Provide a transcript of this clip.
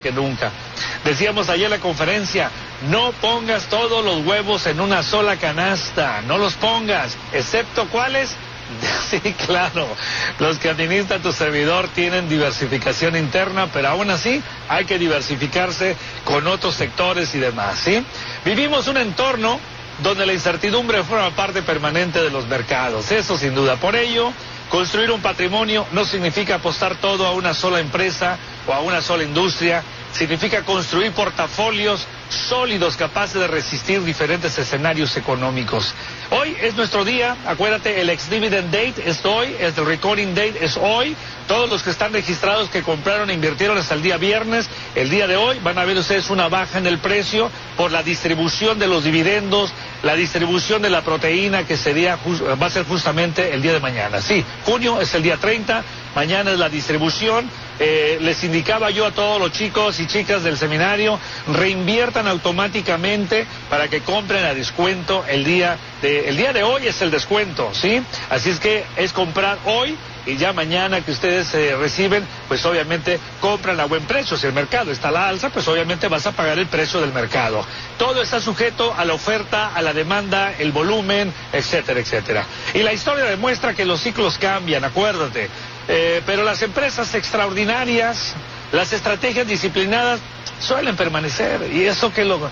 que nunca. Decíamos ayer en la conferencia, no pongas todos los huevos en una sola canasta, no los pongas, excepto ¿cuáles? Sí, claro, los que administra tu servidor tienen diversificación interna, pero aún así hay que diversificarse con otros sectores y demás, ¿sí? Vivimos un entorno donde la incertidumbre forma parte permanente de los mercados, eso sin duda. Por ello, construir un patrimonio no significa apostar todo a una sola empresa o a una sola industria, significa construir portafolios sólidos capaces de resistir diferentes escenarios económicos. Hoy es nuestro día, acuérdate, el ex-dividend date es hoy, el recording date es hoy. Todos los que están registrados que compraron e invirtieron hasta el día viernes, el día de hoy, van a ver ustedes una baja en el precio por la distribución de los dividendos, la distribución de la proteína que va a ser justamente el día de mañana. Sí, junio es el día 30, mañana es la distribución. Les indicaba yo a todos los chicos y chicas del seminario, reinviertan automáticamente para que compren a descuento el día de hoy es el descuento, ¿sí? Así es que es comprar hoy y ya mañana que ustedes reciben, pues obviamente compran a buen precio. Si el mercado está a la alza, pues obviamente vas a pagar el precio del mercado. Todo está sujeto a la oferta, a la demanda, el volumen, etcétera, etcétera. Y la historia demuestra que los ciclos cambian, acuérdate. Pero las empresas extraordinarias, las estrategias disciplinadas suelen permanecer, y eso que lo